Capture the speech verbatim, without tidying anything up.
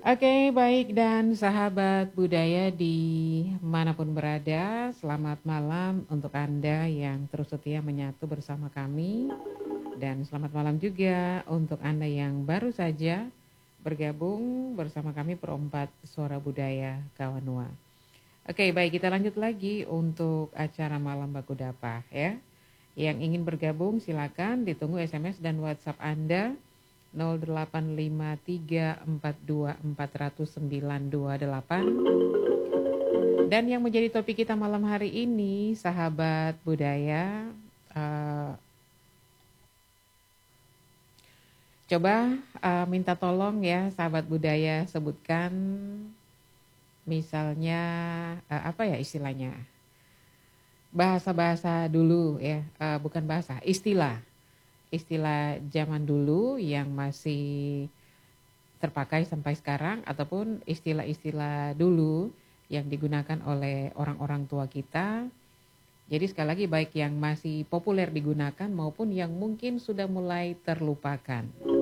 Oke, baik dan sahabat budaya dimanapun berada, selamat malam untuk Anda yang terus setia menyatu bersama kami. Dan selamat malam juga untuk Anda yang baru saja bergabung bersama kami Perompak Suara Budaya Kawanua. Oke, baik kita lanjut lagi untuk acara Malam Bakudapa ya. Yang ingin bergabung silakan ditunggu S M S dan WhatsApp Anda nol delapan lima tiga empat dua empat nol sembilan dua delapan. Dan yang menjadi topik kita malam hari ini, sahabat budaya, uh, coba uh, minta tolong ya sahabat budaya sebutkan misalnya uh, apa ya istilahnya, bahasa-bahasa dulu ya, uh, bukan bahasa, istilah. Istilah zaman dulu yang masih terpakai sampai sekarang ataupun istilah-istilah dulu yang digunakan oleh orang-orang tua kita. Jadi sekali lagi baik yang masih populer digunakan maupun yang mungkin sudah mulai terlupakan.